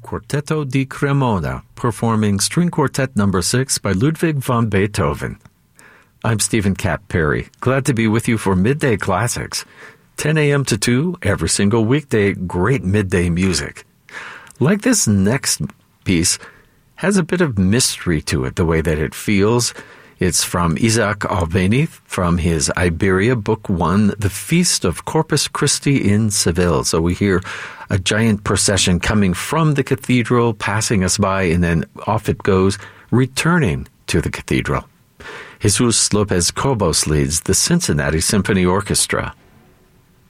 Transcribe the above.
Quartetto di Cremona, performing String Quartet No. 6 by Ludwig van Beethoven. I'm Stephen Cat Perry, glad to be with you for Midday Classics. 10 a.m. to 2, every single weekday, great midday music. Like this next piece, has a bit of mystery to it, the way that it feels. It's from Isaac Albéniz, from his Iberia, Book 1, The Feast of Corpus Christi in Seville. So we hear a giant procession coming from the cathedral, passing us by, and then off it goes, returning to the cathedral. Jesus Lopez Cobos leads the Cincinnati Symphony Orchestra.